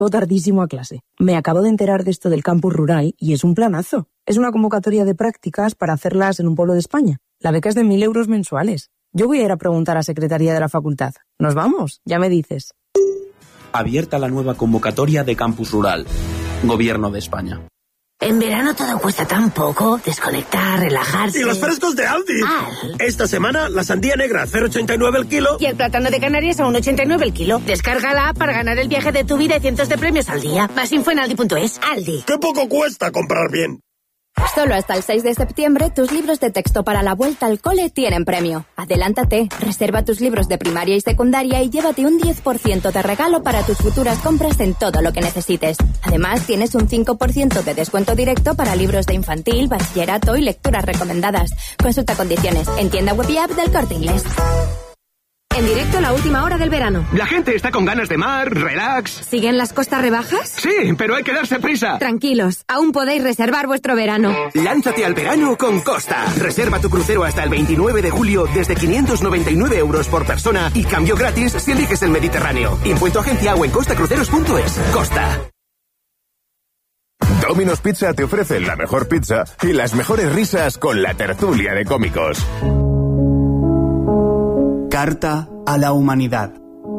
Tardísimo a clase. Me acabo de enterar de esto del campus rural y es un planazo. Es una convocatoria de prácticas para hacerlas en un pueblo de España. La beca es de 1.000 euros mensuales. Yo voy a ir a preguntar a Secretaría de la Facultad. ¿Nos vamos? Ya me dices. Abierta la nueva convocatoria de campus rural. Gobierno de España. En verano todo cuesta tan poco. Desconectar, relajarse. ¡Y los frescos de Aldi! Esta semana, la sandía negra, 0,89 el kilo. Y el plátano de Canarias a 1,89 el kilo. Descárgala para ganar el viaje de tu vida y cientos de premios al día. Más info en aldi.es. Aldi. ¡Qué poco cuesta comprar bien! Solo hasta el 6 de septiembre, tus libros de texto para la vuelta al cole tienen premio. Adelántate, reserva tus libros de primaria y secundaria y llévate un 10% de regalo para tus futuras compras en todo lo que necesites. Además, tienes un 5% de descuento directo para libros de infantil, bachillerato y lecturas recomendadas. Consulta condiciones en tienda web y app del Corte Inglés. En directo la última hora del verano. La gente está con ganas de mar, relax. ¿Siguen las costas rebajas? Sí, pero hay que darse prisa. Tranquilos, aún podéis reservar vuestro verano. Lánzate al verano con Costa. Reserva tu crucero hasta el 29 de julio desde 599 euros por persona y cambio gratis si eliges el Mediterráneo. Impuesto agencia o en costacruceros.es. Costa. Domino's Pizza te ofrece la mejor pizza y las mejores risas con la tertulia de cómicos. Carta a la humanidad.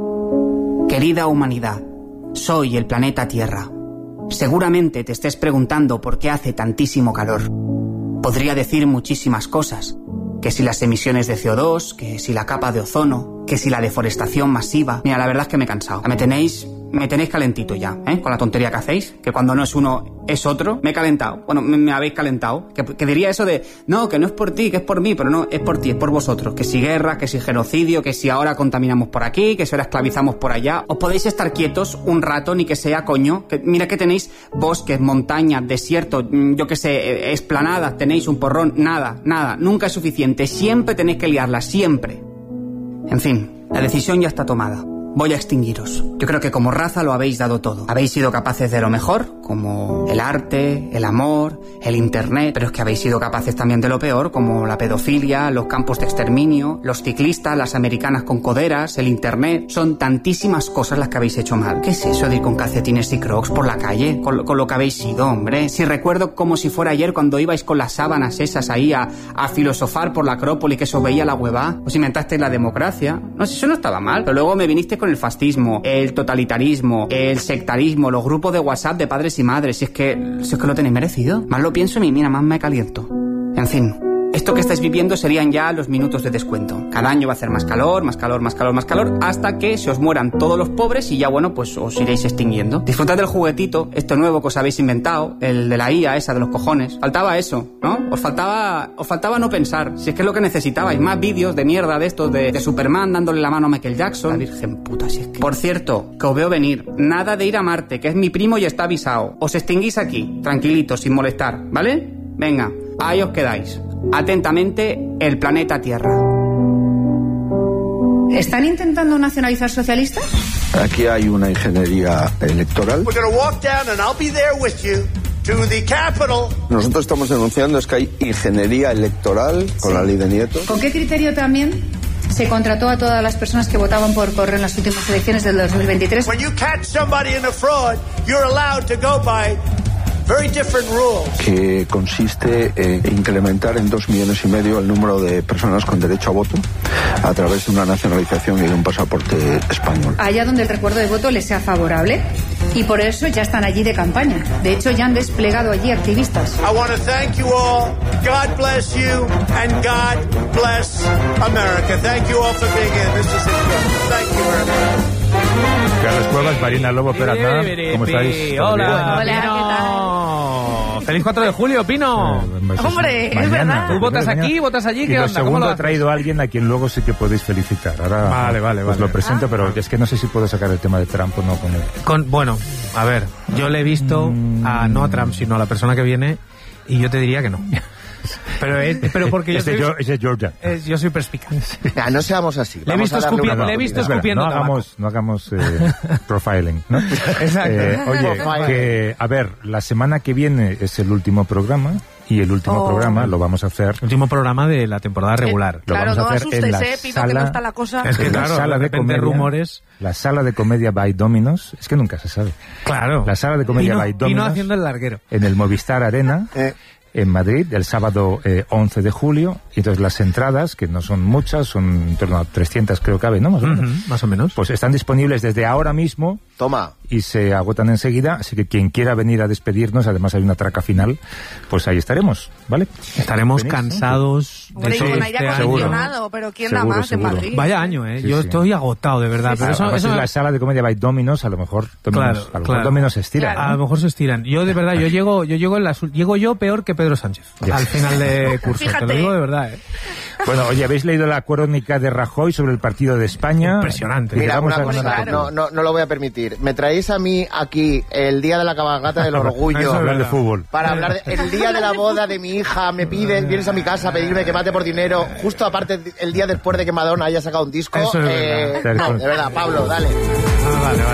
Querida humanidad, soy el planeta Tierra. Seguramente te estés preguntando por qué hace tantísimo calor. Podría decir muchísimas cosas. Que si las emisiones de CO2, que si la capa de ozono, que si la deforestación masiva. Mira, la verdad es que me he cansado. Me tenéis calentito ya, con la tontería que hacéis, que cuando no es uno es otro. Me he calentado. Bueno, me habéis calentado. Que diría eso de, no, que no es por ti, que es por mí, pero no, es por ti, es por vosotros. Que si guerra, que si genocidio, que si ahora contaminamos por aquí, que si ahora esclavizamos por allá. Os podéis estar quietos un rato, ni que sea, coño. Que mira que tenéis bosques, montañas, desiertos, yo que sé, esplanadas, tenéis un porrón, nada, nunca es suficiente. Siempre tenéis que liarla, siempre. En fin, la decisión ya está tomada. Voy a extinguiros. Yo creo que como raza lo habéis dado todo. Habéis sido capaces de lo mejor, como el arte, el amor, el internet, pero es que habéis sido capaces también de lo peor, como la pedofilia, los campos de exterminio, los ciclistas, las americanas con coderas, el internet. Son tantísimas cosas las que habéis hecho mal. ¿Qué es eso de ir con calcetines y crocs por la calle? Con lo que habéis sido, hombre. Si recuerdo como si fuera ayer cuando ibais con las sábanas esas ahí a filosofar por la Acrópolis, que eso veía la hueva. Os inventasteis la democracia. No, si eso no estaba mal, pero luego me viniste con el fascismo, el totalitarismo, el sectarismo, los grupos de WhatsApp de padres y madres. Si es que lo tenéis merecido. Más lo pienso y mira, más me caliento. En fin, esto que estáis viviendo serían ya los minutos de descuento. Cada año va a hacer más calor, hasta que se os mueran todos los pobres y ya, bueno, pues os iréis extinguiendo. Disfrutad del juguetito, esto nuevo que os habéis inventado, el de la IA esa de los cojones. Faltaba eso, ¿no? Os faltaba no pensar. Si es que es lo que necesitabais, más vídeos de mierda de estos de Superman dándole la mano a Michael Jackson. La virgen puta, si es que... Por cierto, que os veo venir. Nada de ir a Marte, que es mi primo y está avisado. Os extinguís aquí, tranquilitos, sin molestar, ¿vale? Venga, ahí os quedáis. Atentamente, el planeta Tierra. ¿Están intentando nacionalizar socialistas? Aquí hay una ingeniería electoral. Nosotros estamos denunciando es que hay ingeniería electoral con la ley de Nieto. ¿Con qué criterio también se contrató a todas las personas que votaban por correo en las últimas elecciones del 2023? Que consiste en incrementar en 2,5 millones el número de personas con derecho a voto a través de una nacionalización y de un pasaporte español. Allá donde el recuerdo de voto les sea favorable, y por eso ya están allí de campaña. De hecho, ya han desplegado allí activistas. I want to thank you all. God bless you and God bless America. Thank you all for being here. This is it. Thank you very much. Carlos Cuevas, Marina Lobo, Peratna, ¿cómo estáis? Hola, ¿qué tal? Feliz 4 de julio, Pino. Hombre, mañana, es verdad. ¿Tú votas aquí, votas allí? ¿Qué y onda? lo segundo, he traído a alguien a quien luego sí que podéis felicitar. Ahora vale. Lo presento, pero es que no sé si puedo sacar el tema de Trump o no con él. Bueno, a ver, yo le he visto no a Trump, sino a la persona que viene, y yo te diría que no. Pero porque ese es Georgia. Yo soy perspicaz. No seamos así. Le he visto escupiendo. No hagamos profiling, ¿no? Exacto. Oye, que, a ver, la semana que viene es el último programa y el último programa lo vamos a hacer... Último programa de la temporada regular. Lo vamos a hacer en la Pito, que no está la cosa. Es que la claro, sala de comedia, rumores. La sala de comedia by Dominos, es que nunca se sabe. Claro. La sala de comedia by Dominos. Vino haciendo el larguero. En el Movistar Arena, en Madrid, el sábado 11 de julio. Y entonces las entradas, que no son muchas, son en torno a 300 creo que cabe, ¿no? Más o menos. Más o menos. Pues están disponibles desde ahora mismo. Toma. Y se agotan enseguida, así que quien quiera venir a despedirnos, además hay una traca final, pues ahí estaremos, ¿vale? Estaremos cansados de eso. Con aire acondicionado, pero ¿quién da más en Madrid? Vaya año, ¿eh? Sí, yo estoy agotado, de verdad. Pero eso es la sala de comedia by Dominos, a lo mejor Dominos se estiran. A lo mejor se estiran. Yo, de verdad, llego yo peor que Pedro Sánchez al final de curso. Fíjate. Te lo digo de verdad, ¿eh? Bueno, oye, ¿habéis leído la crónica de Rajoy sobre el partido de España? Impresionante. Mira, una cosa, no lo voy a permitir. Me traéis a mí aquí el día de la cabalgata del orgullo hablar de fútbol. Para hablar el día de la boda de mi hija, vienes a mi casa a pedirme que mate por dinero, justo aparte el día después de que Madonna haya sacado un disco. Eso es verdad. No, de verdad, Pablo, dale. Vale.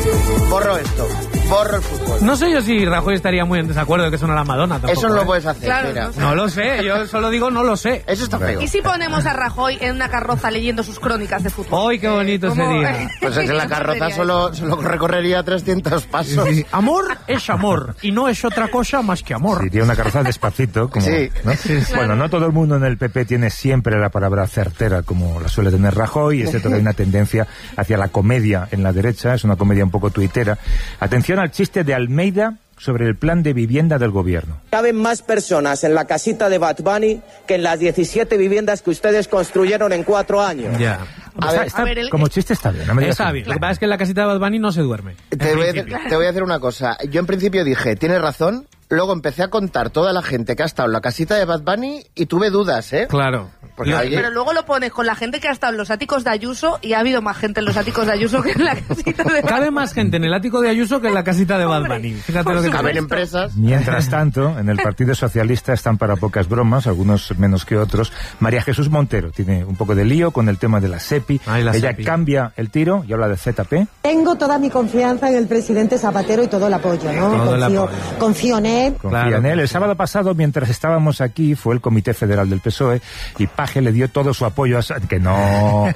Borro esto. Borro el fútbol. No sé yo si Rajoy estaría muy en desacuerdo de que sonara Madonna tampoco. Eso no lo puedes hacer. Claro, mira. No lo sé, yo solo digo no lo sé. Eso está feo. ¿Y si ponemos a Rajoy en una carroza leyendo sus crónicas de fútbol? ¡Ay, qué bonito sería! Pues es que la carroza solo recorrería 300 pasos. Sí. Amor es amor, y no es otra cosa más que amor. Sería una carroza despacito, como, sí. ¿no? Sí. Bueno, no todo el mundo en el PP tiene siempre la palabra certera, como la suele tener Rajoy, es cierto que hay una tendencia hacia la comedia en la derecha, es una comedia un poco tuitera. Atención al chiste de Almeida sobre el plan de vivienda del gobierno. Caben más personas en la casita de Bad Bunny que en las 17 viviendas que ustedes construyeron en 4 años. Ya. Como chiste está bien. Está bien. Lo que pasa es que en la casita de Bad Bunny no se duerme. Te voy a hacer una cosa. Yo en principio dije, tienes razón. Luego empecé a contar toda la gente que ha estado en la casita de Bad Bunny y tuve dudas, ¿eh? Claro. Pero luego lo pones con la gente que ha estado en los áticos de Ayuso y ha habido más gente en los áticos de Ayuso que en la casita de Bad Bunny. Cabe más gente en el ático de Ayuso que en la casita de Bad Bunny. Fíjate lo que caben empresas. Mientras tanto, en el Partido Socialista están para pocas bromas, algunos menos que otros. María Jesús Montero tiene un poco de lío con el tema de la SEPI. Ella cambia el tiro y habla de ZP. Tengo toda mi confianza en el presidente Zapatero y todo el apoyo, ¿no? Confío en él. Confía en él. El sábado pasado, mientras estábamos aquí, fue el Comité Federal del PSOE y Paje le dio todo su apoyo a... Que no...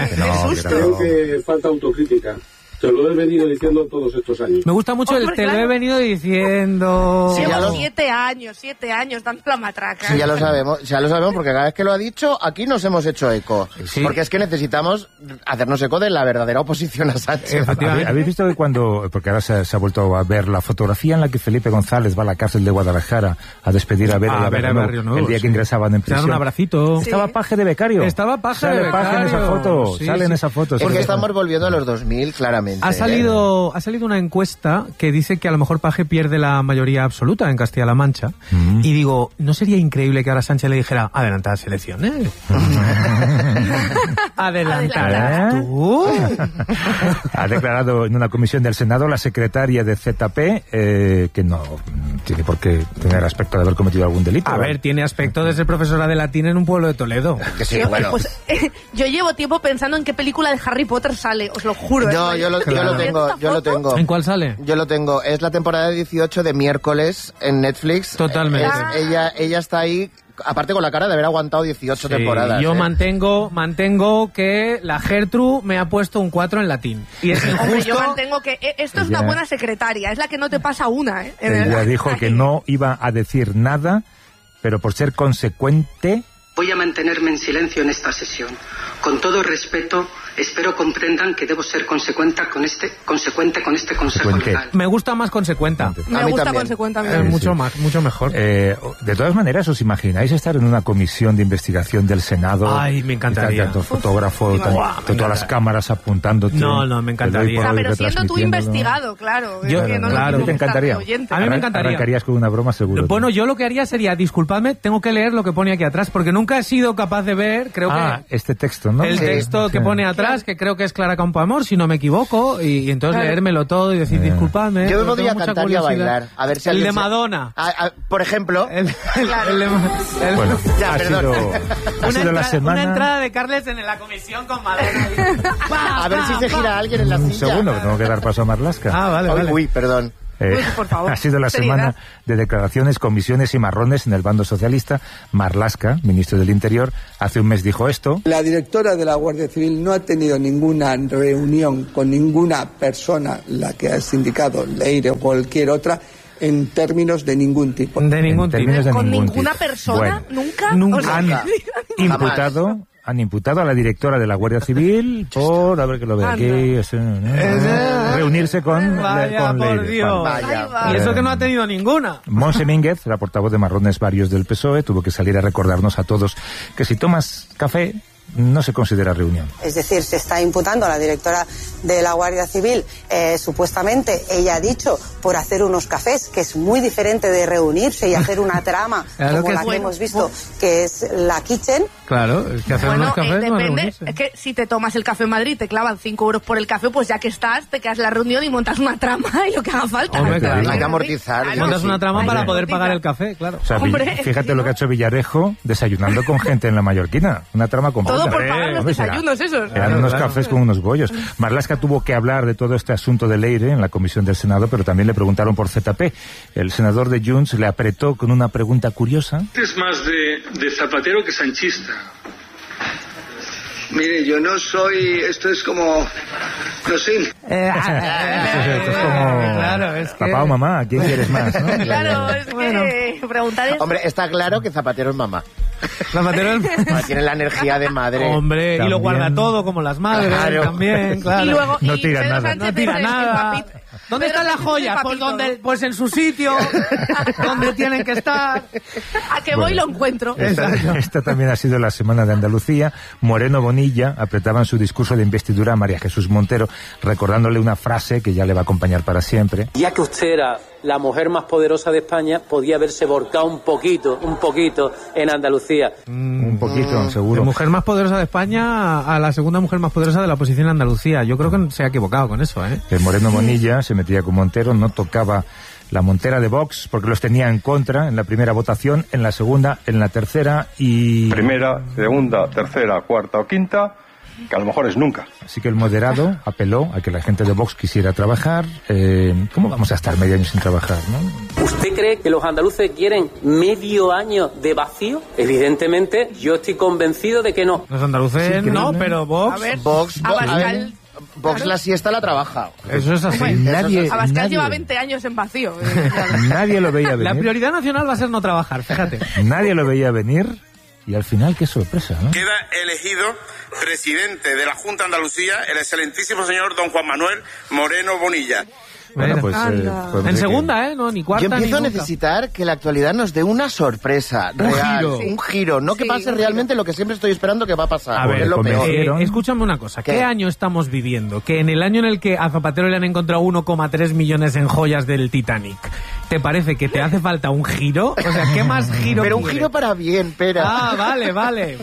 Creo que falta autocrítica. Te lo he venido diciendo todos estos años. Me gusta mucho te lo he venido diciendo... Llevo 7 años dando la matraca. Sí, ya lo sabemos, porque cada vez que lo ha dicho, aquí nos hemos hecho eco. Sí. Porque es que necesitamos hacernos eco de la verdadera oposición a Sánchez. ¿Habéis visto que porque ahora se ha vuelto a ver la fotografía en la que Felipe González va a la cárcel de Guadalajara a despedir a Vera el día que ingresaban en prisión? Un abracito. Estaba Paje de becario. Estaba Paje de becario. Paje en esa foto. Sale en esa foto. Es que estamos volviendo a los 2000, claramente. Ha salido una encuesta que dice que a lo mejor Paje pierde la mayoría absoluta en Castilla-La Mancha. Y digo, ¿no sería increíble que ahora Sánchez le dijera adelantad las elecciones? ¿Adelantarás tú? Ha declarado en una comisión del Senado la secretaria de ZP que no tiene por qué tener aspecto de haber cometido algún delito. A ver, tiene aspecto de ser profesora de latín en un pueblo de Toledo. Que sí, bueno. Pues, yo llevo tiempo pensando en qué película de Harry Potter sale, os lo juro. No, yo lo tengo. ¿En cuál sale? Yo lo tengo. Es la temporada 18 de Miércoles en Netflix. Totalmente. Ella está ahí, aparte con la cara de haber aguantado 18 temporadas. Yo mantengo que la Gertrude me ha puesto un 4 en latín. Y es injusto. Hombre, yo mantengo que esto es una buena secretaria, es la que no te pasa una, ¿eh? Ella dijo que no iba a decir nada, pero por ser consecuente... Voy a mantenerme en silencio en esta sesión. Con todo respeto, espero comprendan que debo ser consecuente con este consejo legal. Me gusta más consecuenta. Me gusta consecuente. Mucho mejor. De todas maneras, ¿os imagináis estar en una comisión de investigación del Senado? Ay, me encantaría. Tanto fotógrafo, todas las cámaras apuntándote. No, me encantaría. Pero siendo tú investigado, claro. Claro, te encantaría. A mí me encantaría. Arrancarías con una broma seguro. Bueno, yo lo que haría sería, disculpadme, tengo que leer lo que pone aquí atrás, porque nunca he sido capaz de ver, creo que... este texto, ¿no? El texto que pone atrás, que creo que es Clara Campoamor, si no me equivoco, y entonces leérmelo todo y decir, disculpadme. Yo me podría cantar y a bailar. A ver si el de Madonna. Por ejemplo. Bueno, ya, perdón. Ha sido la semana... Una entrada de Carles en la comisión con Madonna. A ver si se gira alguien en la silla. Un segundo, tengo que dar paso a Marlaska. Vale. Uy, perdón. Por favor, ha sido la seriedad. semana de declaraciones, comisiones y marrones en el bando socialista. Marlaska, ministro del Interior, hace un mes dijo esto. La directora de la Guardia Civil no ha tenido ninguna reunión con ninguna persona, la que has indicado, Leire o cualquier otra, en términos de ningún tipo. De ningún tipo. ¿Con ninguna persona? Bueno, ¿Nunca? O sea, han imputado a la directora de la Guardia Civil por, a ver que lo vea aquí, reunirse con por Leire. Dios. Y eso que no ha tenido ninguna. Montse Mínguez, la portavoz de marrones varios del PSOE, tuvo que salir a recordarnos a todos que si tomas café no se considera reunión. Es decir, se está imputando a la directora de la Guardia Civil, supuestamente, ella ha dicho, por hacer unos cafés, que es muy diferente de reunirse y hacer una trama Claro como que la sí. que hemos visto, que es la Kitchen. Claro, es que hacer unos cafés no es depende. reunirse. Es que si te tomas el café en Madrid, te clavan 5 euros por el café, pues ya que estás, te quedas en la reunión y montas una trama y lo que haga falta. Hombre, claro. Hay que amortizar. Montas una trama Hombre. para poder pagar el café, claro. O sea, fíjate lo que ha hecho Villarejo desayunando con gente en la Mallorquina. Una trama completa. Todo por pagar los Hombre, será- desayunos esos. Eran unos cafés con unos bollos. Marlaska tuvo que hablar de todo este asunto de Leire en la comisión del Senado, pero también le preguntaron por ZP. El senador de Junts le apretó con una pregunta curiosa. Es más de Zapatero que sanchista. Mire, yo no soy... Esto es como... No sé. Esto es como Claro, es que... papá o mamá, ¿quién quieres más? ¿no? Claro, es que preguntar eso. Hombre, está claro que Zapatero es mamá. Zapatero Tiene la energía de madre. Hombre, y lo También. guarda todo como las madres, Claro. también, claro. Y luego, No y tira Pedro nada. Sánchez No tira es el nada. papito. ¿Dónde Pedro están las Sánchez es el joyas? Pues, papito. donde, pues en su sitio, donde tienen que estar. A que voy y lo encuentro. Esta también ha sido la semana de Andalucía. Moreno Bonilla apretaba en su discurso de investidura a María Jesús Montero, recordándole una frase que ya le va a acompañar para siempre. Ya que usted era la mujer más poderosa de España, podía haberse volcado un poquito en Andalucía. Un poquito, seguro. De mujer más poderosa de España a la segunda mujer más poderosa de la oposición en Andalucía. Yo creo que se ha equivocado con eso, ¿eh? Moreno Bonilla se metía con Montero, no tocaba la montera de Vox porque los tenía en contra en la primera votación, en la segunda, en la tercera y... Primera, segunda, tercera, cuarta o quinta, que a lo mejor es nunca. Así que el moderado apeló a que la gente de Vox quisiera trabajar. ¿Cómo vamos a estar medio año sin trabajar, no? ¿Usted cree que los andaluces quieren medio año de vacío? Evidentemente, yo estoy convencido de que no. Los andaluces Sí, no, ¿no? pero Vox... A ver, Vox, Abascal, Vox la siesta la trabaja. Eso es así. Abascal lleva 20 años en vacío. Nadie lo veía venir. La prioridad nacional va a ser no trabajar, fíjate. Nadie lo veía venir y al final qué sorpresa, ¿no? Queda elegido presidente de la Junta de Andalucía el excelentísimo señor don Juan Manuel Moreno Bonilla. Bueno, pues, en segunda, ¿eh? No, ni cuarta. Yo empiezo a ni nunca. necesitar que la actualidad nos dé una sorpresa real, giro. un giro, no que pase realmente lo que siempre estoy esperando que va a pasar. A ver, es lo peor. escúchame una cosa. ¿Qué ¿Qué? año estamos viviendo? Que en el año en el que a Zapatero le han encontrado 1,3 millones en joyas del Titanic, ¿te parece que te hace falta un giro? O sea, ¿qué más giro Pero un quiere? giro para bien, pera. Ah, vale.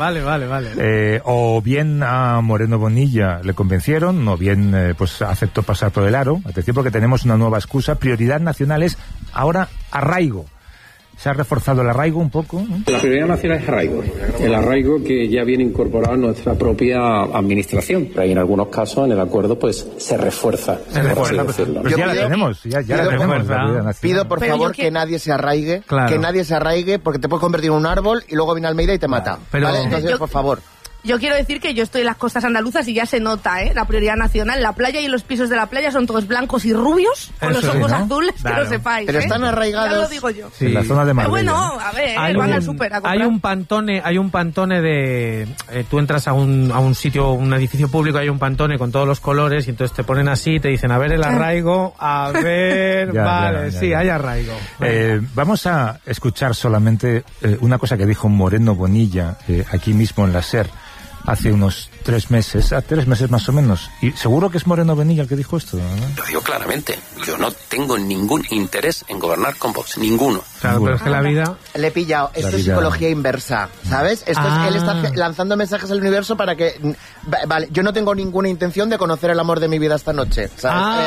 O bien a Moreno Bonilla le convencieron, o bien pues aceptó pasar por el aro. Atención, porque tenemos una nueva excusa. Prioridad nacional es ahora arraigo. ¿Se ha reforzado el arraigo un poco? ¿No? La prioridad nacional es arraigo. El arraigo que ya viene incorporado en nuestra propia administración. Y en algunos casos en el acuerdo pues se refuerza. Pues ya la tenemos, ya la tenemos. La prioridad nacional. Pido por favor que nadie se arraigue, Claro. que nadie se arraigue porque te puedes convertir en un árbol y luego viene Almeida y te mata. Pero- ¿Vale? Entonces, por favor. Yo quiero decir que yo estoy en las costas andaluzas y ya se nota, ¿eh? La prioridad nacional. La playa y los pisos de la playa son todos blancos y rubios, con Eso los sí, ojos ¿no? azules, Claro. que lo sepáis. Pero ¿eh? están arraigados. Ya lo digo yo. Sí, en la zona de Pero Marbella. bueno, a ver, Hay van un- al súper a comprar. hay un pantone de... tú entras a un sitio, un edificio público, hay un pantone con todos los colores y entonces te ponen así, te dicen, a ver el arraigo, a ver... Ya, vale, ya, sí, ya. hay arraigo. Vamos a escuchar solamente una cosa que dijo Moreno Bonilla aquí mismo en la SER hace unos 3 meses más o menos. Y seguro que es Moreno Bonilla el que dijo esto, ¿no? Lo digo claramente, yo no tengo ningún interés en gobernar con Vox, ninguno. Claro, pero es que la vida... Le he pillado. Esto La es vida- psicología inversa, ¿sabes? Esto es, él está lanzando mensajes al universo para que... Vale, yo no tengo ninguna intención de conocer el amor de mi vida esta noche, ¿sabes?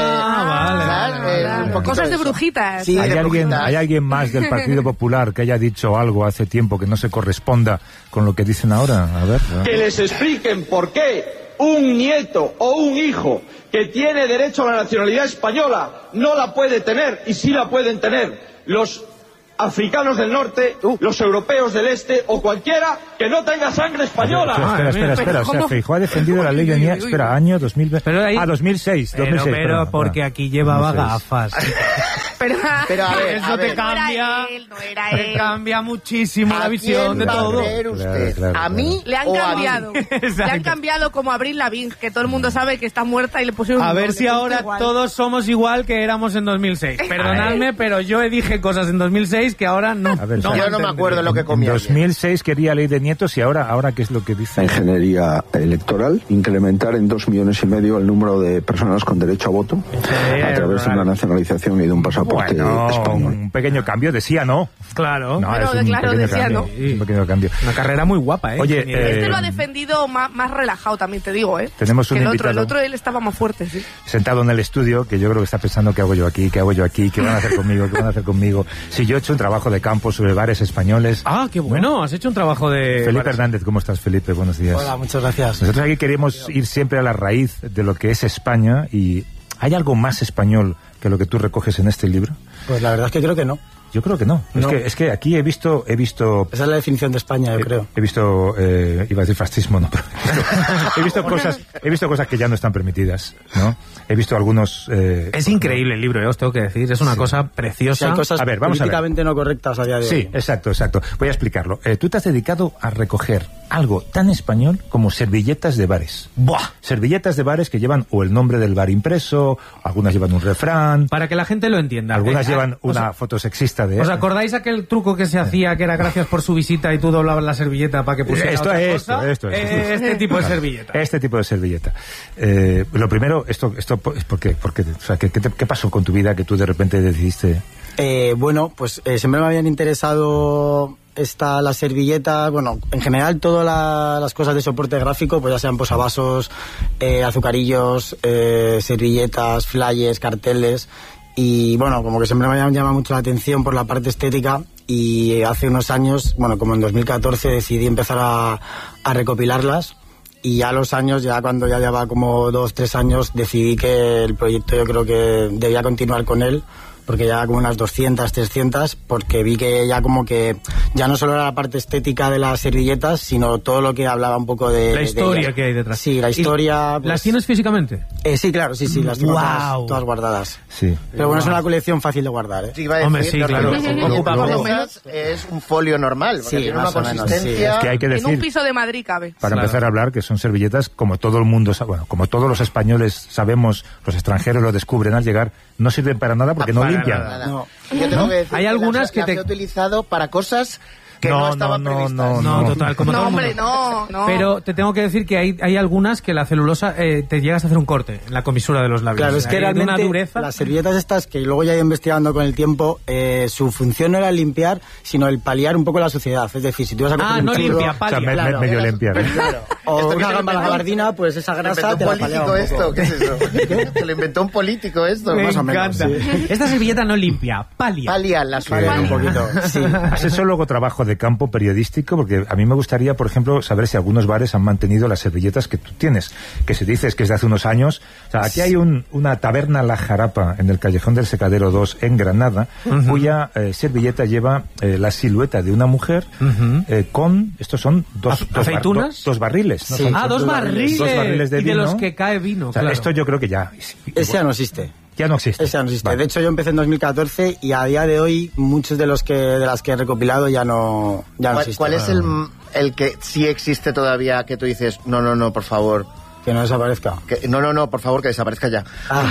Vale. Un poquito Cosas de eso. brujitas. Sí, ¿Hay de alguien, brujitas. ¿Hay alguien más del Partido Popular que haya dicho algo hace tiempo que no se corresponda con lo que dicen ahora? A ver. Que les expliquen por qué un nieto o un hijo que tiene derecho a la nacionalidad española no la puede tener, y sí la pueden tener los africanos del norte, los europeos del este o cualquiera que no tenga sangre española. Espera. O sea, Feijóo ha defendido la ley de nietos. Espera, año 2020. 2006. Pero porque aquí llevaba gafas. Pero a ver, eso te cambia. Te cambia muchísimo la visión de todo. Claro. A mí le han cambiado. Le han cambiado como a Avril Lavigne, que todo el mundo sabe que está muerta y le pusieron. A ver si ahora todos somos igual que éramos en 2006. Perdonadme, pero yo dije cosas en 2006 que ahora no. A ver, yo no me acuerdo lo que comía. En 2006 quería ley de nietos y ahora ¿qué es lo que dice? La ingeniería electoral, incrementar en 2,5 millones el número de personas con derecho a voto a través de una nacionalización y de un pasaporte español. Un pequeño cambio, decía no. Claro. Decía no. Un pequeño cambio. Una carrera muy guapa, ¿eh? Oye, este lo ha defendido más relajado, también te digo, ¿eh? Tenemos un invitado. El otro él estaba más fuerte, sí. Sentado en el estudio, que yo creo que está pensando qué hago yo aquí, qué van a hacer conmigo. Si yo he hecho un trabajo de campo sobre bares españoles. Ah, qué bueno, has hecho un trabajo de... Felipe Hernández, ¿cómo estás, Felipe? Buenos días. Hola, muchas gracias. Nosotros aquí queremos ir siempre a la raíz de lo que es España, y ¿hay algo más español que lo que tú recoges en este libro? Pues la verdad es que creo que no. Yo creo que no. Es que aquí he visto... Esa es la definición de España, yo creo. He visto, iba a decir fascismo, no, pero he visto cosas que ya no están permitidas, ¿no? He visto algunos... Es increíble el libro, os tengo que decir. Es una cosa preciosa. Sí, hay cosas vamos políticamente no correctas a día de hoy. Sí, exacto. Voy a explicarlo. Tú te has dedicado a recoger algo tan español como servilletas de bares. ¡Buah! Servilletas de bares que llevan o el nombre del bar impreso, algunas llevan un refrán. Para que la gente lo entienda. Algunas llevan una foto sexista de... ¿Os acordáis aquel truco que se hacía, que era gracias por su visita y tú doblabas la servilleta para que pusiera otra cosa? Este tipo de servilleta. Este tipo de servilleta. Lo primero, esto es porque o sea, ¿qué pasó con tu vida que tú de repente decidiste? Bueno, pues siempre me habían interesado las servilletas, bueno, en general todas las cosas de soporte gráfico, pues ya sean posavasos, azucarillos, servilletas, flyers, carteles. Y bueno, como que siempre me habían llamado mucho la atención por la parte estética, y hace unos años, bueno, como en 2014, decidí empezar a recopilarlas, y ya a los años, ya cuando ya llevaba como 2-3 años, decidí que el proyecto yo creo que debía continuar con él, porque ya como unas 200, 300, porque vi que ya como que ya no solo era la parte estética de las servilletas, sino todo lo que hablaba un poco de... La historia que hay detrás. Sí, la historia... ¿Las tienes físicamente? Sí, claro, sí, las tengo todas guardadas. Sí. Pero bueno, es una colección fácil de guardar, ¿eh? Sí, iba a decir, hombre, sí, claro. Ocupa por lo menos es un folio normal, porque tiene una consistencia... Es que hay que decir, en un piso de Madrid cabe. Para empezar a hablar, que son servilletas, como todo el mundo sabe, bueno, como todos los españoles sabemos, los extranjeros lo descubren al llegar, no sirven para nada porque no limpian. No. Yo tengo que decir hay algunas que las he utilizado para cosas que no estaban previstas. No, total, como todo el mundo. Hombre, no. Pero te tengo que decir que hay algunas que la celulosa te llegas a hacer un corte en la comisura de los labios. Claro, es que realmente una dureza. Las servilletas estas, que luego ya he ido investigando con el tiempo, su función no era limpiar, sino el paliar un poco la suciedad. Es decir, si tú vas a coger no limpia, palia. O sea, medio limpiar. Claro. O una gamba gabardina, pues esa grasa te la palia un poco. Esto, ¿qué es eso? Se lo inventó un político esto. Me más encanta. O menos, sí. Esta servilleta no limpia, palia. Palia la suciedad un poquito. Sí. ¿Has hecho luego trabajo de campo periodístico? Porque a mí me gustaría, por ejemplo, saber si algunos bares han mantenido las servilletas que tú tienes, que se dice que es de hace unos años. O sea, aquí hay una taberna La Jarapa en el Callejón del Secadero 2 en Granada, cuya servilleta lleva la silueta de una mujer con, estos son ¿aceitunas? Dos barriles. ¿no? Sí. Son Dos barriles de y vino. de los que cae vino. O sea, claro. Esto yo creo que ya... Ese ya no existe. Ya no existe. Ese ya no existe. Vale. De hecho, yo empecé en 2014 y a día de hoy muchos de las que he recopilado ya no existen. ¿Cuál es el que sí existe todavía, que tú dices, no, por favor? Que no desaparezca. No, por favor, que desaparezca ya.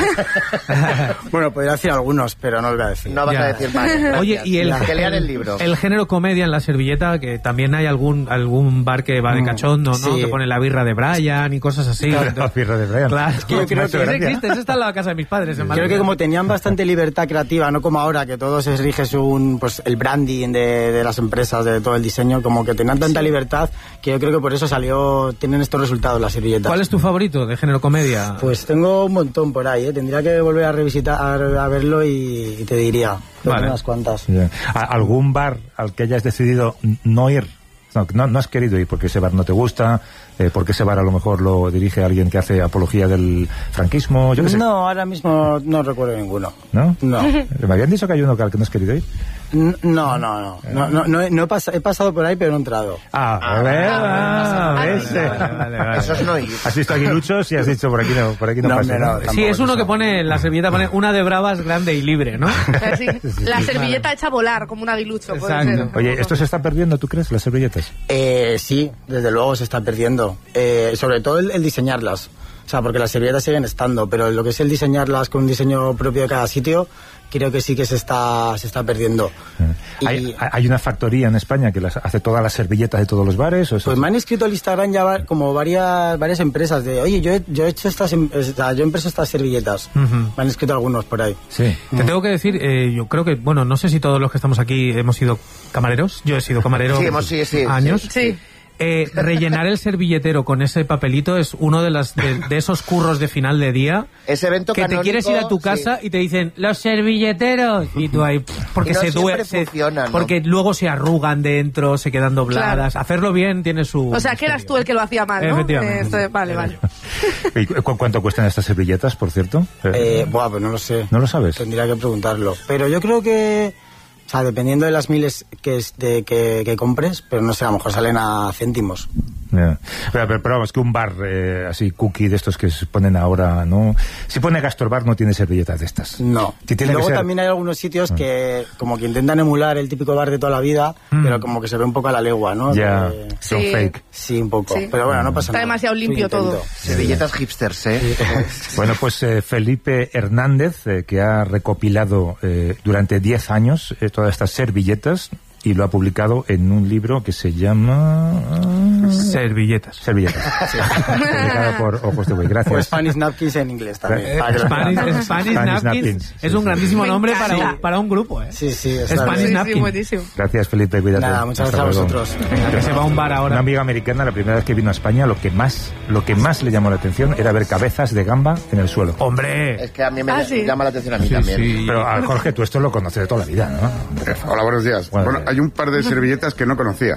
Bueno, podría decir algunos, pero no lo voy a decir. No vas a decir más. Oye, y que lean el libro. El género comedia en la servilleta, que también hay algún bar que va de cachondo, ¿no? Sí. Que pone la birra de Brian y cosas así. Claro, la birra de Brian. Claro, Es que yo creo que eso existe, eso está en la casa de mis padres. Creo que como tenían bastante libertad creativa, no como ahora, que todo se rige según pues, el branding de las empresas, de todo el diseño, como que tenían tanta libertad que yo creo que por eso tienen estos resultados las servilletas. ¿Cuál es tu favorito de género comedia? Pues tengo un montón por ahí, tendría que volver a revisitar, a verlo y te diría. Vale. Unas cuantas. ¿Algún bar al que hayas decidido no ir No has querido ir porque ese bar no te gusta, porque ese bar a lo mejor lo dirige alguien que hace apología del franquismo, yo qué sé. No, ahora mismo no recuerdo ninguno. ¿No? No. ¿Me habían dicho que hay uno al que no has querido ir? No he pasado por ahí, pero no he entrado. Eso es no ir. Has visto aguiluchos y has dicho por aquí no pasa. Sí, es uno que pone en la servilleta, pone una de bravas grande y libre, ¿no? Sí. La servilleta hecha a volar, como un aguilucho. Puede ser. Oye, ¿esto se está perdiendo, tú crees, las servilletas? Sí, desde luego se está perdiendo. Sobre todo el diseñarlas. O sea, porque las servilletas siguen estando, pero lo que es el diseñarlas con un diseño propio de cada sitio, creo que sí que se está perdiendo. ¿Hay una factoría en España que hace todas las servilletas de todos los bares? ¿O pues me han escrito al Instagram ya como varias empresas de, oye, yo he hecho yo he impreso estas servilletas. Me han escrito algunos por ahí. Sí. Te tengo que decir, yo creo que, bueno, no sé si todos los que estamos aquí hemos sido camareros. Yo he sido camarero años. Sí. Rellenar el servilletero con ese papelito es uno de esos curros de final de día. Ese evento que canónico, te quieres ir a tu casa y te dicen los servilleteros y tú ahí porque y no se duele, funcionan, porque luego se arrugan dentro, se quedan dobladas. Claro. Hacerlo bien tiene su. O sea, que eras tú el que lo hacía mal, ¿no? Efectivamente. Vale. ¿Y cuánto cuestan estas servilletas, por cierto? Pues no lo sé. ¿No lo sabes? Tendría que preguntarlo. Pero yo creo que, o sea, dependiendo de las miles que compres, pero no sé, a lo mejor salen a céntimos. Yeah. Pero vamos, que un bar así cookie de estos que se ponen ahora, ¿no? Si pone Gastorbar no tiene servilletas de estas. No. Si y luego también hay algunos sitios que como que intentan emular el típico bar de toda la vida, pero como que se ve un poco a la legua, ¿no? Ya, son fake. Sí, un poco. Sí. Pero bueno, no pasa nada. Está demasiado limpio todo. Servilletas hipsters, ¿eh? Bueno, pues Felipe Hernández, que ha recopilado durante 10 años todas estas servilletas, y lo ha publicado en un libro que se llama... Servilletas. Publicado por Ojos de Buey. Gracias. O Spanish Napkins en inglés también. Spanish Napkins es un grandísimo nombre para un grupo, ¿eh? Sí, Spanish Napkins. Buenísimo. Gracias, Felipe, cuídate. Nada, muchas gracias a vosotros. Que se va a un bar ahora. Una amiga americana, la primera vez que vino a España, lo que más le llamó la atención era ver cabezas de gamba en el suelo. ¡Hombre! Es que a mí me llama la atención a mí también. Sí. Pero Jorge, tú esto lo conoces de toda la vida, ¿no? Hola, buenos días. Bueno, hay un par de servilletas que no conocía.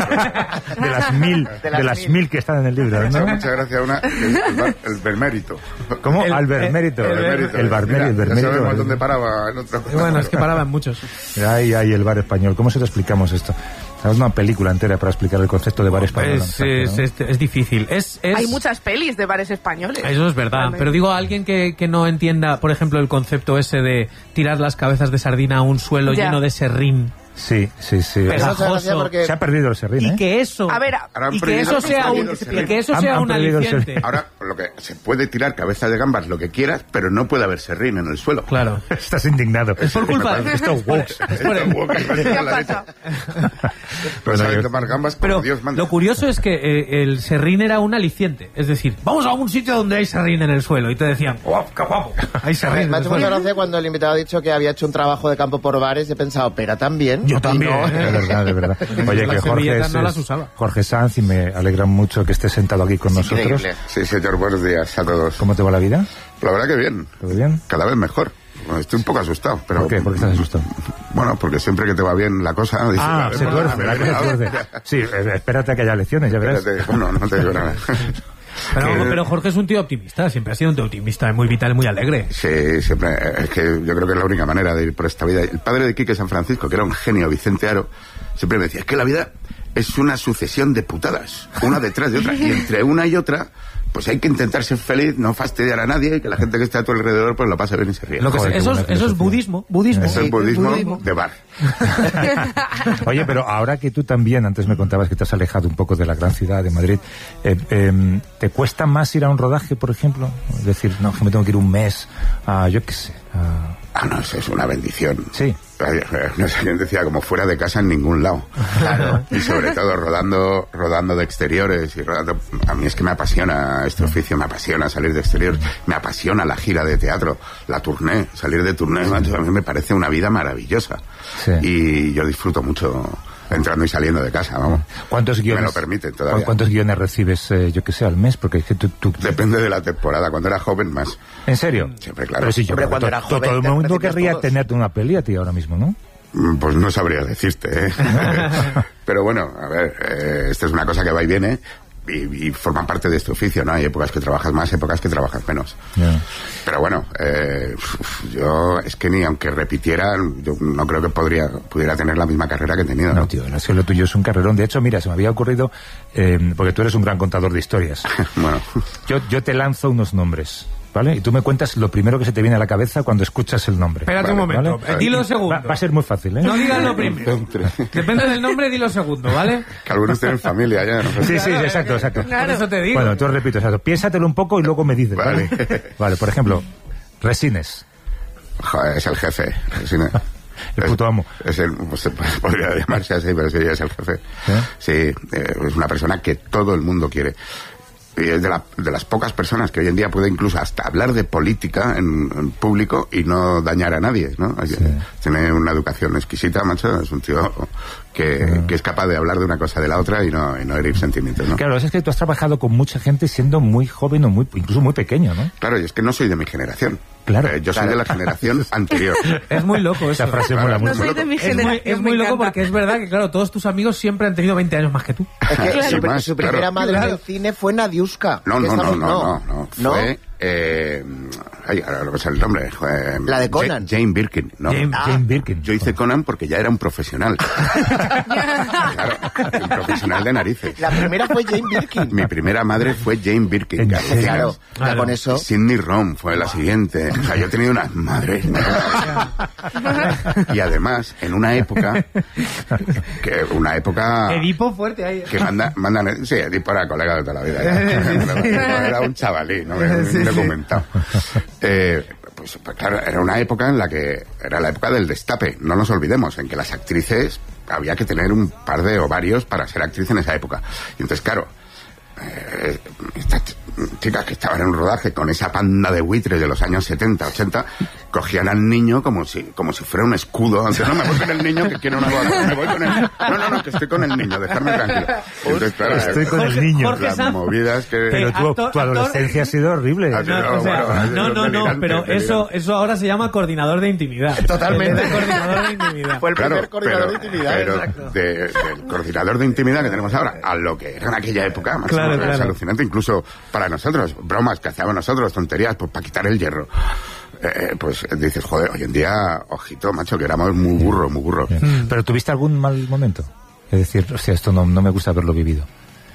de las mil que están en el libro, ¿no? Muchas gracias. Una, el Bermérito. ¿Cómo? El Bermérito. El Bermérito. Ya sabemos dónde paraba el otro. Bueno, es que paraban muchos. Ay, el bar español. ¿Cómo se lo explicamos esto? Es una película entera para explicar el concepto de bar español. Es difícil. Hay muchas pelis de bares españoles. Eso es verdad. Realmente. Pero digo, a alguien que no entienda, por ejemplo, el concepto ese de tirar las cabezas de sardina a un suelo lleno de serrín. Sí. Pegajoso. Porque... Se ha perdido el serrín, Y que eso, sea un aliciente. Ahora, lo que se puede tirar cabezas de gambas lo que quieras, pero no puede haber serrín en el suelo. Claro. Estás indignado. Es por culpa de estos woks. Pero saben tomar gambas como Dios manda. Lo curioso es que el serrín era un aliciente. Es decir, vamos a un sitio donde hay serrín en el suelo. Y te decían, ¡guau, qué guapo! Hay serrín. Me ha hecho mucha gracia cuando el invitado ha dicho que había hecho un trabajo de campo por bares. He pensado, ¿pero también? Yo también. No. De verdad. Oye, que Jorge Sanz, y me alegra mucho que estés sentado aquí con nosotros. Sí, señor, buenos días a todos. ¿Cómo te va la vida? La verdad que bien. ¿Todo bien? Cada vez mejor. Bueno, estoy un poco asustado, pero... ¿Por qué? ¿Por qué estás asustado? Bueno, porque siempre que te va bien la cosa... Dices, se tuerce. Sí, espérate a que haya lecciones, ya verás. Bueno, no te digo nada. Pero Jorge es un tío optimista, siempre ha sido un tío optimista, muy vital, muy alegre. Sí, siempre. Es que yo creo que es la única manera de ir por esta vida. El padre de Quique San Francisco, que era un genio, Vicente Aro, siempre me decía, es que la vida es una sucesión de putadas, una detrás de otra, y entre una y otra, pues hay que intentar ser feliz, no fastidiar a nadie, y que la gente que esté a tu alrededor pues lo pase bien y se ríe. Eso es budismo. Eso es budismo de bar. Oye, pero ahora que tú también, antes me contabas que te has alejado un poco de la gran ciudad de Madrid, ¿te cuesta más ir a un rodaje, por ejemplo? Es decir, no, que me tengo que ir un mes a, yo qué sé, no, eso es una bendición. Sí. No sé quién decía, como fuera de casa en ningún lado. Claro. Y sobre todo rodando de exteriores. A mí es que me apasiona este oficio, me apasiona salir de exteriores, me apasiona la gira de teatro, la tournée, salir de tournée, a mí me parece una vida maravillosa. Sí. Y yo disfruto mucho entrando y saliendo de casa, vamos. ¿Cuántos guiones? Me lo permiten todavía. ¿Cuántos guiones recibes, yo que sé, al mes? Porque es que tú... Depende de la temporada. Cuando era joven, más. ¿En serio? Siempre, claro. Pero sí, yo cuando era joven, todo el mundo querría tenerte una peli a ti ahora mismo, ¿no? Pues no sabría decirte, ¿eh? Pero bueno, a ver, esto es una cosa que va y viene. Y forman parte de este oficio, ¿no? Hay épocas que trabajas más, épocas que trabajas menos. Yeah. Pero bueno, yo es que ni aunque repitiera, yo no creo que pudiera tener la misma carrera que he tenido, ¿no? No, tío, es que lo tuyo es un carrerón. De hecho, mira, se me había ocurrido, porque tú eres un gran contador de historias. Bueno. Yo te lanzo unos nombres, ¿vale? Y tú me cuentas lo primero que se te viene a la cabeza cuando escuchas el nombre. Espérate un momento, ¿vale? dilo segundo. Va a ser muy fácil, ¿eh? No digas lo primero. Depende del nombre, dilo segundo, ¿vale? Que algunos tienen familia ya, ¿no? Sí, exacto. Claro. Por eso te digo. Bueno, tú repito, exacto. Piénsatelo un poco y luego me dices, ¿vale? Vale, por ejemplo, Resines. Joder, es el jefe. Resines. El puto amo. Es el, pues, podría llamarse así, pero sí, es el jefe. Sí, es una persona que todo el mundo quiere. Y es de las pocas personas que hoy en día puede incluso hasta hablar de política en público y no dañar a nadie, ¿no? Sí. Tiene una educación exquisita, macho. Es un tío que es capaz de hablar de una cosa de la otra y no herir sentimientos, ¿no? Claro, es que tú has trabajado con mucha gente siendo muy joven o incluso muy pequeño, ¿no? Claro, y es que no soy de mi generación. Claro. Yo soy de la generación anterior. Es muy loco esa frase, mola mucho. No soy de mi generación. Es muy loco porque es verdad que, claro, todos tus amigos siempre han tenido 20 años más que tú. Es que Claro. su primera madre del cine fue Nadiuska. No. ¿No? Fue... ahora no me sale el nombre. La de Conan. Jane Birkin. No. Jane Birkin. Yo hice Conan porque ya era un profesional. Claro, un profesional de narices. La primera fue Jane Birkin. Mi primera madre fue Jane Birkin. Claro. Ya con eso. Sidney Rom fue la siguiente. O sea, yo he tenido unas madres. Y además, en una época... Edipo fuerte ahí. Que mandan... Sí, Edipo era colega de toda la vida. Era un chavalín, ¿no? Un documentado. Pues claro, era una época en la que era la época del destape. No nos olvidemos, en que las actrices había que tener un par de ovarios para ser actriz en esa época. Y entonces, claro, estas chicas que estaban en un rodaje con esa panda de buitres de los años 70, 80, cogían al niño como si fuera un escudo. Antes, no, me voy con el niño que quiero una boda, me voy con él. No, que estoy con el niño, dejarme tranquilo. Entonces, claro, estoy con el niño. Las movidas que... Pero tu adolescencia ha sido horrible. No, pero eso ahora se llama coordinador de intimidad. Totalmente. Coordinador de intimidad. Fue el primer coordinador de intimidad. Pero del coordinador de intimidad que tenemos ahora a lo que era en aquella época, es alucinante, incluso para nosotros, bromas que hacíamos nosotros, tonterías, pues para quitar el hierro. Pues dices, joder, hoy en día, ojito, macho, que éramos muy burros. ¿Pero tuviste algún mal momento? Es decir, hostia, esto no me gusta haberlo vivido.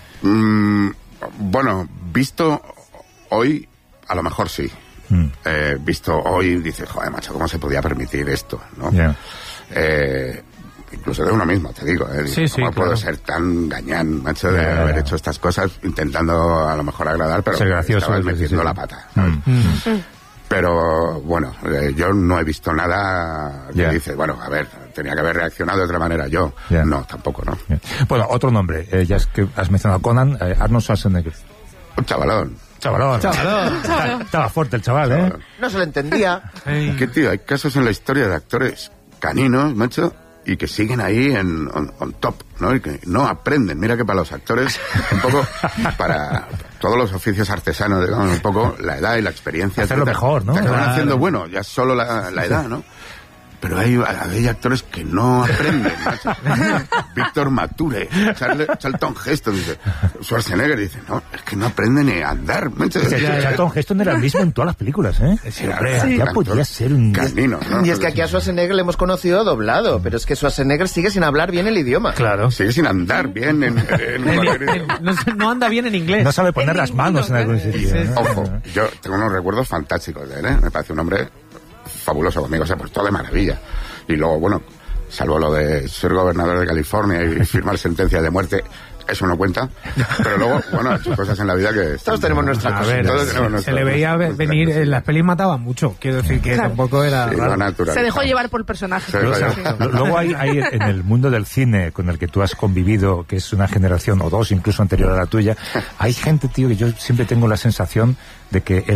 Bueno, visto hoy, a lo mejor sí. Visto hoy, dices, joder, macho, ¿cómo se podía permitir esto? ¿No? Yeah. Incluso de uno mismo, te digo. ¿Cómo puedo ser tan gañán, macho, de haber hecho estas cosas intentando a lo mejor agradar, pero ser gracioso, estabas metiendo la pata, ¿sabes? Pero, bueno, yo no he visto nada que dices, bueno, a ver, tenía que haber reaccionado de otra manera yo. No, tampoco, ¿no? Bueno, otro nombre, ya es que has mencionado Conan, Arnold Schwarzenegger. Un chavalón. Estaba fuerte el chaval, ¿eh? No se lo entendía. ¿Qué tío? Hay casos en la historia de actores caninos, macho, y que siguen ahí on top, ¿no? Y que no aprenden. Mira que para los actores, un poco, para todos los oficios artesanos, digamos, un poco la edad y la experiencia. Hacerlo mejor, ¿no? Te acaban haciendo bueno, ya solo la edad, ¿no? Pero hay actores que no aprenden, macho. Víctor Mature, Charlton Heston, dice, Schwarzenegger dice, no, es que no aprende ni a andar, macho. Charlton Heston era el mismo en todas las películas, ¿eh? Ya podía ser un canino, ¿no? Y es que aquí a Schwarzenegger le hemos conocido doblado, pero es que Schwarzenegger sigue sin hablar bien el idioma. Claro. Sigue sin andar bien no anda bien en inglés. No sabe poner las manos en algún sitio. Ojo, yo tengo unos recuerdos fantásticos de él, ¿eh? Me parece un hombre fabuloso conmigo, se ha puesto de maravilla. Y luego, bueno, salvo lo de ser gobernador de California y firmar sentencias de muerte, eso no cuenta. Pero luego, bueno, ha hecho cosas en la vida que... Todos tenemos nuestras cosas. Se le veía venir, en las pelis mataban mucho. Quiero decir que tampoco era... Se dejó llevar por el personaje. Luego hay en el mundo del cine con el que tú has convivido, que es una generación o dos incluso anterior a la tuya, hay gente, tío, que yo siempre tengo la sensación de que eran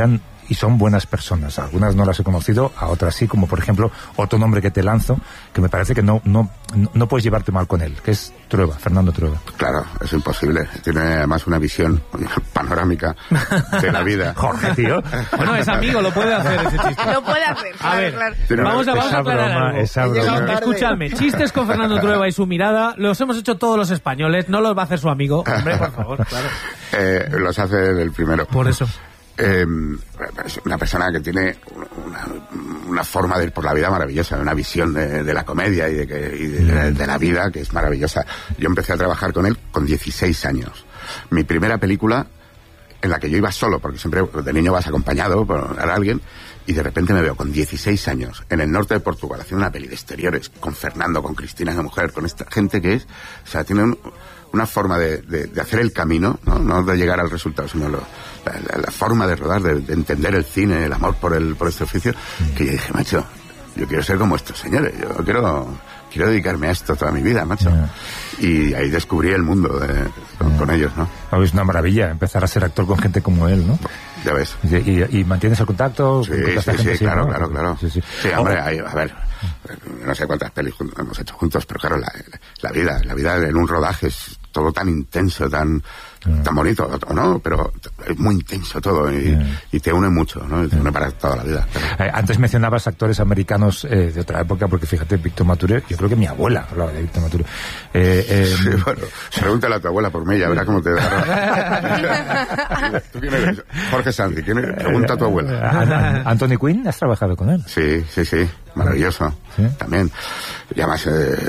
y son buenas personas. Algunas no las he conocido, a otras sí, como por ejemplo otro nombre que te lanzo, que me parece que no puedes llevarte mal con él, que es Trueba, Fernando Trueba. Claro, es imposible. Tiene además una visión panorámica de la vida. Jorge, tío. Bueno, es amigo, lo puede hacer ese chiste. Lo puede hacer, A ver, claro. vamos a aclarar algo. Esa broma. Escuchadme, chistes con Fernando Trueba y su mirada los hemos hecho todos los españoles, no los va a hacer su amigo. Hombre, por favor, claro. Los hace el primero. Por eso. Es una persona que tiene una forma de ir por la vida maravillosa, una visión de la comedia y de la vida que es maravillosa. Yo empecé a trabajar con él con 16 años. Mi primera película, en la que yo iba solo, porque siempre de niño vas acompañado por alguien, y de repente me veo con 16 años en el norte de Portugal haciendo una peli de exteriores con Fernando, con Cristina de mujer, con esta gente que es, o sea, tiene una forma de hacer el camino, no de llegar al resultado, sino la forma de rodar, de entender el cine, el amor por este oficio, que yo dije, macho, yo quiero ser como estos señores, yo quiero dedicarme a esto toda mi vida, macho. Y ahí descubrí el mundo con ellos, ¿no? Es una maravilla empezar a ser actor con gente como él, ¿no? Ya ves. ¿Y mantienes el contacto? Sí, claro, ¿no? claro. Sí, hombre, a ver, no sé cuántas pelis hemos hecho juntos, pero claro, la vida en un rodaje es todo tan intenso, tan bonito, ¿no? Pero es muy intenso todo y te une mucho, ¿no? Te une para toda la vida. Antes mencionabas actores americanos de otra época, porque fíjate, Víctor Mature, yo creo que mi abuela hablaba de Víctor Mature. Sí, bueno, pregúntale a tu abuela por mí, ya verás cómo te da. ¿Tú quién eres? Jorge Sanz, pregunta a tu abuela. ¿Anthony Quinn? ¿Has trabajado con él? Sí, maravilloso. ¿Sí? También. Y además,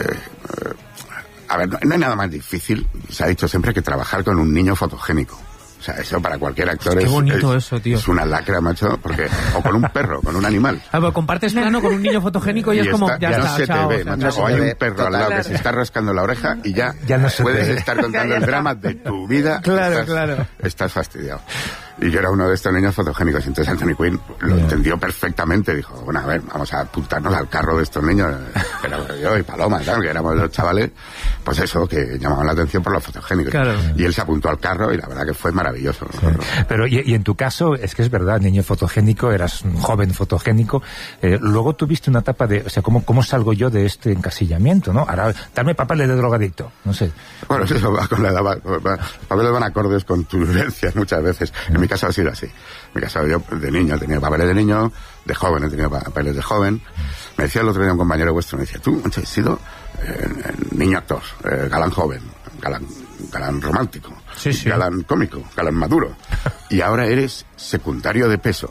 a ver, no hay nada más difícil, se ha dicho siempre, que trabajar con un niño fotogénico. O sea, eso para cualquier actor qué bonito eso, tío. Es una lacra, macho, porque o con un perro, con un animal. Pero compartes plano con un niño fotogénico y es como, ya está, no se chao, te ve, macho. O hay un perro al lado que se está rascando la oreja y ya no puedes estar contando el drama de tu vida. Claro. Estás fastidiado. Y yo era uno de estos niños fotogénicos, entonces Anthony Quinn lo entendió perfectamente, dijo, bueno, a ver, vamos a apuntarnos al carro de estos niños, pero yo y Paloma, ¿sabes? Que éramos los chavales, pues eso, que llamaban la atención por los fotogénicos. Claro. Y él se apuntó al carro y la verdad que fue maravilloso. Sí. Pero, y en tu caso, es que es verdad, niño fotogénico, eras un joven fotogénico, luego tuviste una etapa de, o sea, ¿cómo salgo yo de este encasillamiento, no? Ahora, dame papeles de drogadicto, no sé. Bueno, eso va con la edad, papeles van acordes con tus vivencias muchas veces. En mi caso ha sido así. En mi caso yo de niño he tenido papeles de niño, de joven he tenido papeles de joven. Me decía el otro día un compañero vuestro, me decía, tú, mancho, has sido niño actor, galán joven, galán romántico, galán cómico, galán maduro, y ahora eres secundario de peso.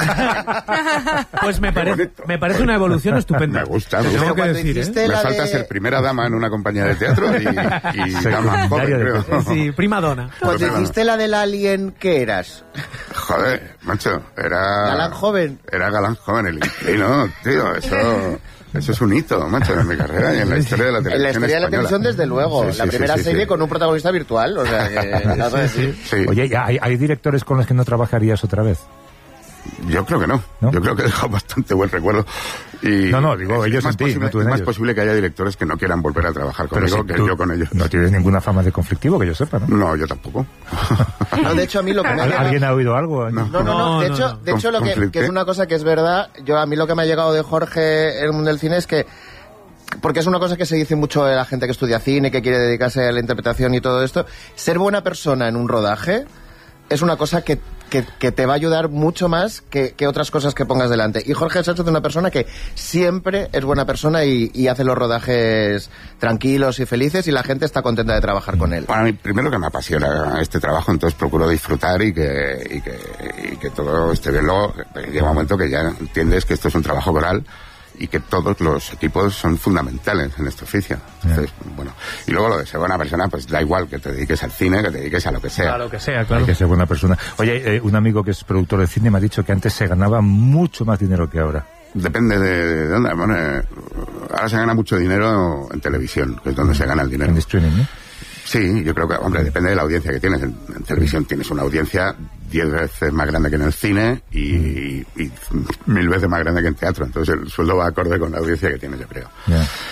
Pues me parece una evolución estupenda. Me gusta. Tengo que decir, me falta ser primera dama en una compañía de teatro y dama joven, creo. Sí, prima dona. Cuando hiciste la del Alien, ¿qué eras? Joder, macho, era... ¿Galán joven? Era galán joven, el inquilino, tío, eso es un hito, macho, en mi carrera y en la historia de la televisión. En la historia de la televisión, desde luego. Sí, la primera serie con un protagonista virtual, o sea que... Sí. Oye, ¿hay directores con los que no trabajarías otra vez? Yo creo que no. Yo creo que he dejado bastante buen recuerdo. Y digo, ellos en ti, no tú en ellos. Es más posible que haya directores que no quieran volver a trabajar conmigo que yo con ellos. No tienes ninguna fama de conflictivo, que yo sepa, ¿no? No, yo tampoco. No, de hecho, a mí lo que me ha llegado... ¿Alguien ha oído algo? No. De hecho, lo que es una cosa que es verdad, a mí lo que me ha llegado de Jorge en el mundo del cine es que, porque es una cosa que se dice mucho de la gente que estudia cine, que quiere dedicarse a la interpretación y todo esto, ser buena persona en un rodaje es una cosa que te va a ayudar mucho más que otras cosas que pongas delante. Y Jorge Sánchez es una persona que siempre es buena persona y hace los rodajes tranquilos y felices y la gente está contenta de trabajar con él. Para mí, primero que me apasiona este trabajo, entonces procuro disfrutar y que todo esté bien. Luego llega un momento que ya entiendes que esto es un trabajo coral y que todos los equipos son fundamentales en este oficio. Entonces, bueno, y luego lo de ser buena persona, pues da igual que te dediques al cine, que te dediques a lo que sea. A lo que sea, claro. Hay que ser buena persona. Oye, un amigo que es productor de cine me ha dicho que antes se ganaba mucho más dinero que ahora. Depende de dónde. Bueno, ahora se gana mucho dinero en televisión, que es donde se gana el dinero. En streaming, ¿no? Sí, yo creo que, hombre, depende de la audiencia que tienes. En televisión tienes una audiencia 10 veces más grande que en el cine y 1000 veces más grande que en teatro. Entonces el sueldo va acorde con la audiencia que tienes, yo creo. Yeah.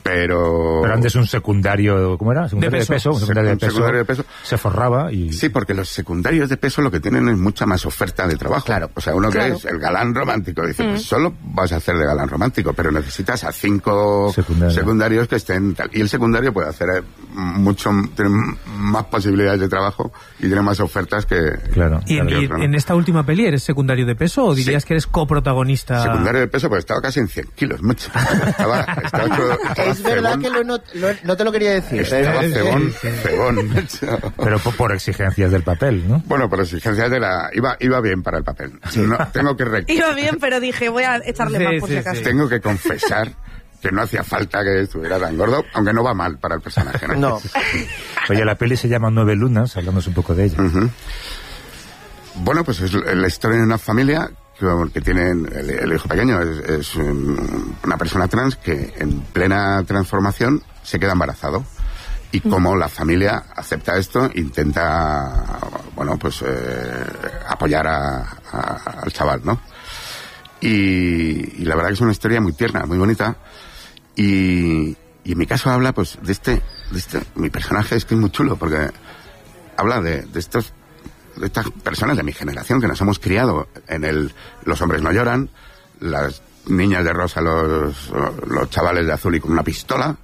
Pero antes un secundario, ¿cómo era? Secundario de peso. Un secundario de peso. Se forraba y... Sí, porque los secundarios de peso lo que tienen es mucha más oferta de trabajo. Claro. O sea, uno que es el galán romántico, dice, pues solo vas a hacer de galán romántico, pero necesitas a 5 secundarios que estén tal. Y el secundario puede hacer tiene más posibilidades de trabajo y tiene más ofertas que... Claro. ¿Y en esta última peli eres secundario de peso o dirías que eres coprotagonista? Secundario de peso, pues estaba casi en 100 kilos, mucho. Es verdad que no te lo quería decir. Estaba cebón. Pero por exigencias del papel, ¿no? Bueno, por exigencias de la... Iba bien para el papel. No, tengo que Iba bien, pero dije, voy a echarle más por si acaso. Tengo que confesar que no hacía falta que estuviera tan gordo, aunque no va mal para el personaje, ¿no? No. Oye, la peli se llama 9 lunas, hablamos un poco de ella. Bueno, pues es la historia de una familia que tienen el hijo pequeño, es una persona trans que en plena transformación se queda embarazado. Y como la familia acepta esto, intenta, bueno, pues apoyar al chaval, ¿no? Y la verdad que es una historia muy tierna, muy bonita. Y en mi caso habla, pues, de este, mi personaje es que es muy chulo, porque habla de estas personas de mi generación que nos hemos criado en los hombres no lloran, las niñas de rosa, los chavales de azul y con una pistola,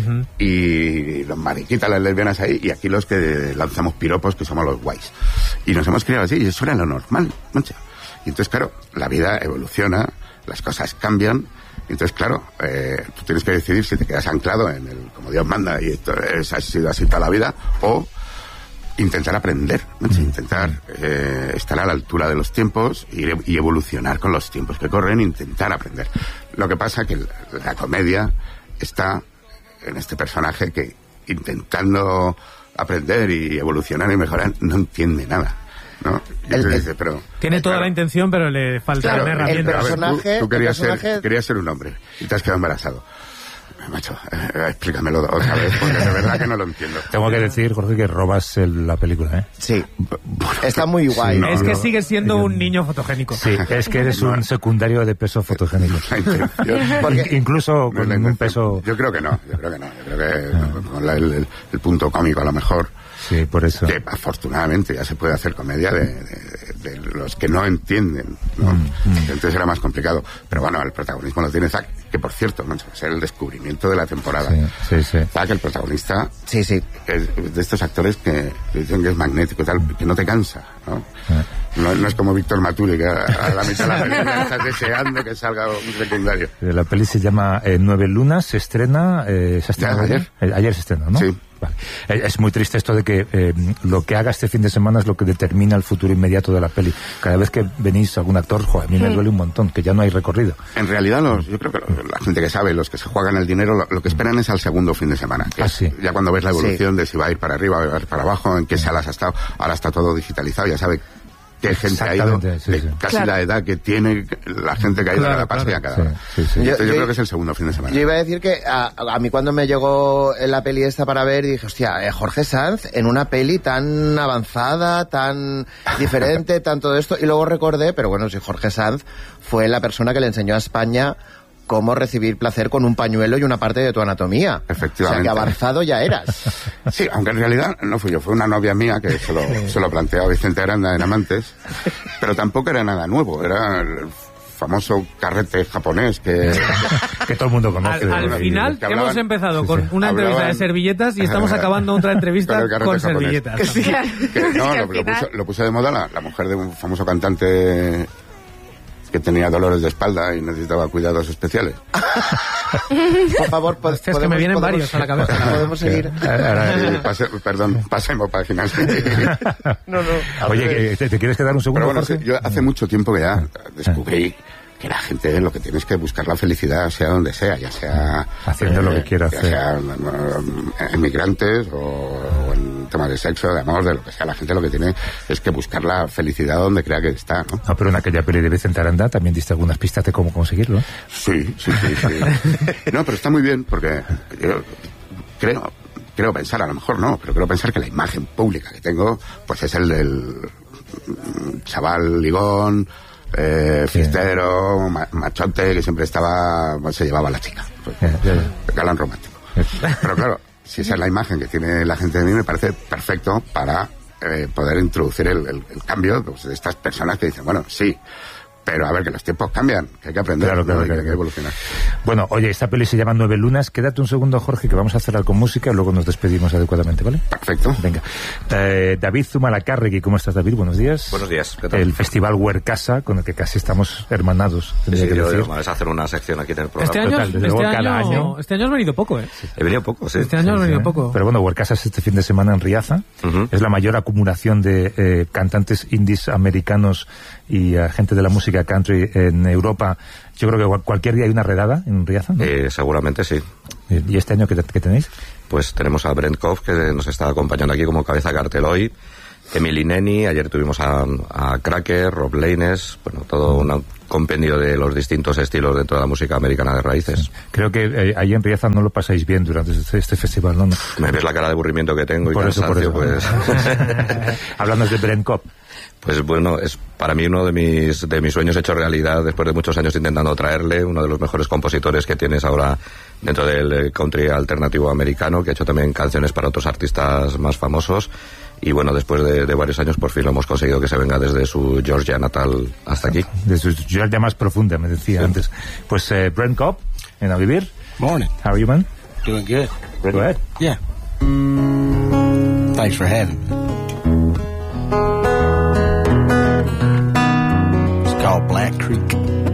y los mariquitas, las lesbianas ahí, y aquí los que lanzamos piropos, que somos los guays. Y nos hemos criado así, y eso era lo normal, ¿no? Y entonces, claro, la vida evoluciona, las cosas cambian, y entonces, claro, tú tienes que decidir si te quedas anclado en como Dios manda, y esto ha sido así toda la vida, o intentar aprender, ¿no? Intentar estar a la altura de los tiempos y evolucionar con los tiempos que corren, intentar aprender. Lo que pasa que la comedia está en este personaje que, intentando aprender y evolucionar y mejorar, no entiende nada, ¿no? Pero tiene toda la intención, pero le falta herramientas. El personaje, tú querías ser un hombre y te has quedado embarazado. Macho, explícamelo otra vez, porque de verdad que no lo entiendo. Tengo que decir, Jorge, que robas la película, ¿eh? Sí. Está muy guay. Sí, es que sigues siendo un niño fotogénico. Sí, es que eres un secundario de peso fotogénico. Incluso con un peso... Yo creo que no. Yo creo que con el punto cómico, a lo mejor... Sí, por eso. Que afortunadamente ya se puede hacer comedia de los que no entienden, ¿no? Entonces era más complicado. Pero bueno, el protagonismo lo tiene Zac, que por cierto, ¿no? Es el descubrimiento de la temporada. Sí. Zac, el protagonista, es de estos actores que dicen que es magnético y tal, que no te cansa, ¿no? No es como Víctor Maturi, que a la mitad de la película estás deseando que salga un secundario. La peli se llama 9 lunas, se estrena ayer. Ayer se estrenó, ¿no? Sí. Vale. Es muy triste esto de que lo que haga este fin de semana es lo que determina el futuro inmediato de la peli. Cada vez que venís algún actor, a mí me duele un montón, que ya no hay recorrido. En realidad, yo creo que la gente que sabe, los que se juegan el dinero, lo que esperan es al segundo fin de semana. Ya cuando ves la evolución de si va a ir para arriba, va a ir para abajo, en qué salas ha estado, ahora está todo digitalizado, ya sabe qué gente ha ido, casi la edad que tiene la gente que ha ido a la pasea cada hora. Yo creo que es el segundo fin de semana. Yo iba a decir que a mí cuando me llegó la peli esta para ver, dije, hostia, Jorge Sanz en una peli tan avanzada, tan diferente, tan todo esto, y luego recordé, pero bueno, si Jorge Sanz fue la persona que le enseñó a España cómo recibir placer con un pañuelo y una parte de tu anatomía. Efectivamente. O sea, que avanzado ya eras. Sí, aunque en realidad no fui yo, fue una novia mía que se lo planteó a Vicente Aranda en Amantes, pero tampoco era nada nuevo, era el famoso carrete japonés que todo el mundo conoce. Al final hemos empezado con una entrevista de servilletas y estamos acabando otra entrevista con servilletas. Lo puso de moda la mujer de un famoso cantante que tenía dolores de espalda y necesitaba cuidados especiales. Por favor, es que me vienen varios a la cabeza. ¿Podemos seguir? Pasemos páginas. No. Oye, ¿te quieres quedar un segundo? Pero bueno, yo hace mucho tiempo que ya descubrí que la gente lo que tiene es que buscar la felicidad sea donde sea, ya sea haciendo lo que quiera hacer, sea emigrantes o en temas de sexo, de amor, de lo que sea. La gente lo que tiene es que buscar la felicidad donde crea que está, ¿no? Pero en aquella peli de Vicente Aranda también diste algunas pistas de cómo conseguirlo. Sí. No, pero está muy bien porque yo creo pensar, a lo mejor no, pero creo pensar que la imagen pública que tengo pues es el del chaval ligón, fiestero, machote, que siempre se llevaba a la chica. Galán romántico. Pero claro, si esa es la imagen que tiene la gente de mí, me parece perfecto para poder introducir el cambio pues, de estas personas que dicen, bueno, sí, pero a ver, que los tiempos cambian, que hay que aprender, claro, hay que evolucionar. Bueno, oye, esta peli se llama 9 lunas. Quédate un segundo, Jorge, que vamos a cerrar con música y luego nos despedimos adecuadamente, ¿vale? Perfecto. Venga. David Zumalacárregui, ¿cómo estás, David? Buenos días. Buenos días, ¿qué tal? El Festival Huercasa, con el que casi estamos hermanados. Sí, es hacer una sección aquí en el programa. Este año has venido poco, ¿eh? He venido poco, sí. Este año has venido poco. Pero bueno, Huercasa es este fin de semana en Riaza. Es la mayor acumulación de cantantes indies americanos y gente de la música country en Europa. Yo creo que cualquier día hay una redada en Riaza, ¿no? Seguramente sí. ¿Y este año qué tenéis? Pues tenemos a Brent Koff, que nos está acompañando aquí como cabeza de cartel hoy, Emily Neni, ayer tuvimos a Cracker, Rob Laines, bueno, todo un compendio de los distintos estilos dentro de la música americana de raíces. Sí. Creo que ahí en Riaza no lo pasáis bien durante este festival, ¿no? Me ves la cara de aburrimiento que tengo y por cansancio, eso. Pues... Hablando de Brent Koff. Pues bueno, es para mí uno de mis sueños hecho realidad después de muchos años intentando traerle, uno de los mejores compositores que tienes ahora dentro del country alternativo americano, que ha hecho también canciones para otros artistas más famosos. Y bueno, después de varios años por fin lo hemos conseguido que se venga desde su Georgia natal hasta aquí. Desde su Georgia más profunda, me decía antes. Pues Brent Kopp, en A Vivir. Morning. How are you, man? Doing good. Go ahead. Yeah. Thanks for having me. It's called Black Creek.